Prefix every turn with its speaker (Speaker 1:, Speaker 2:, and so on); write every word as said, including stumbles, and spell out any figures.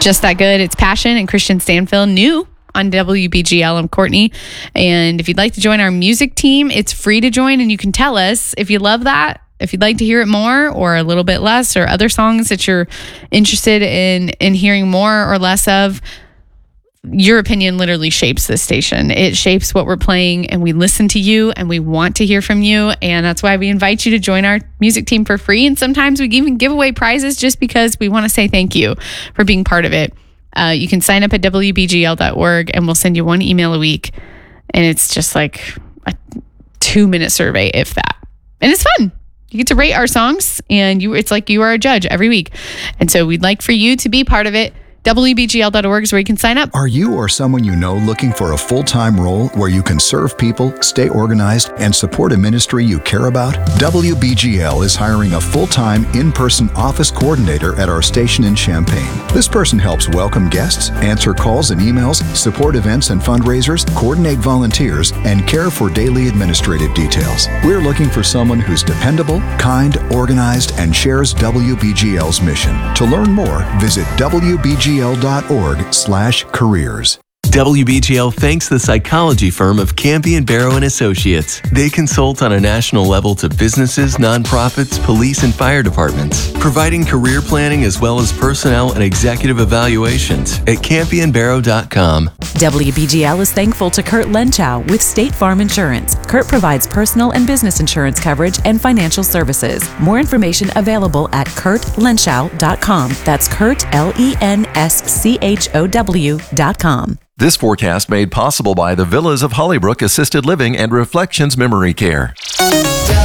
Speaker 1: Just That Good. It's Passion and Christian Stanfill, new on W B G L. I'm Courtney. And if you'd like to join our music team, it's free to join, and you can tell us if you love that, if you'd like to hear it more or a little bit less, or other songs that you're interested in, in hearing more or less of. Your opinion literally shapes this station. It shapes what we're playing, and we listen to you and we want to hear from you. And that's why we invite you to join our music team for free. And sometimes we even give away prizes just because we want to say thank you for being part of it. Uh, you can sign up at W B G L dot org, and we'll send you one email a week. And it's just like a two minute survey, if that. And it's fun. You get to rate our songs, and you it's like you are a judge every week. And so we'd like for you to be part of it. W B G L dot org is where you can sign up.
Speaker 2: Are you or someone you know looking for a full-time role where you can serve people, stay organized, and support a ministry you care about? W B G L is hiring a full-time, in-person office coordinator at our station in Champaign. This person helps welcome guests, answer calls and emails, support events and fundraisers, coordinate volunteers, and care for daily administrative details. We're looking for someone who's dependable, kind, organized, and shares W B G L's mission. To learn more, visit W B G L dot org slash careers.
Speaker 3: W B G L thanks the psychology firm of Campion Barrow and Associates. They consult on a national level to businesses, nonprofits, police, and fire departments, providing career planning as well as personnel and executive evaluations at campion barrow dot com.
Speaker 4: W B G L is thankful to Kurt Lenchow with State Farm Insurance. Kurt provides personal and business insurance coverage and financial services. More information available at kurt lenschow dot com. That's Kurt, L E N S C H O W dot com.
Speaker 5: This forecast made possible by the Villas of Hollybrook Assisted Living and Reflections Memory Care.